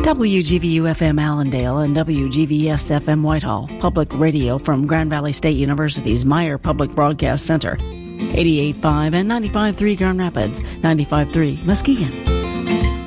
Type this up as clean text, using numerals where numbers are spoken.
WGVU-FM Allendale and WGVS-FM Whitehall, public radio from Grand Valley State University's Meyer Public Broadcast Center. 88.5 and 95.3 Grand Rapids, 95.3 Muskegon.